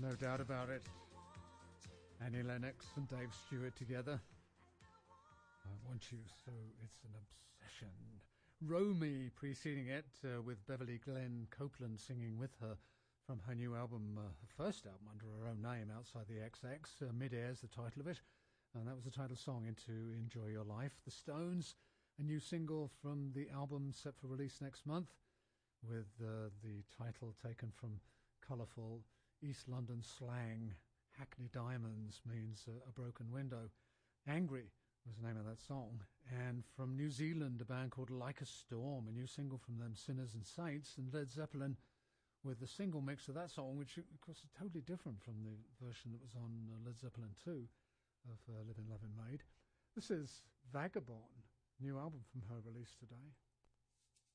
no doubt about it. Annie Lennox and Dave Stewart together. I Want You So It's an Obsession. Romy preceding it with Beverly Glenn Copeland singing with her from her new album, her first album under her own name, Outside the XX. Mid-Air is the title of it, and that was the title song into Enjoy Your Life. The Stones, a new single from the album set for release next month, with the title taken from colourful East London slang. Hackney Diamonds means a broken window. Angry was the name of that song. And from New Zealand, a band called Like a Storm, a new single from them, Sinners and Saints. And Led Zeppelin with the single mix of that song, which of course is totally different from the version that was on Led Zeppelin 2 of Living, Loving, Maid. This is Vagabond, new album from her released today.